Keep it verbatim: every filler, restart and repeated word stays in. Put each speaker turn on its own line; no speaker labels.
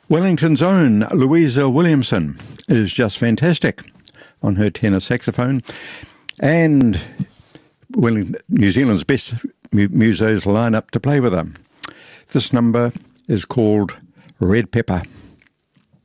Wellington's own Louisa Williamson is just fantastic on her tenor saxophone, and Wellington, New Zealand's best mu- musos line up to play with her. This number is called Red Pepper.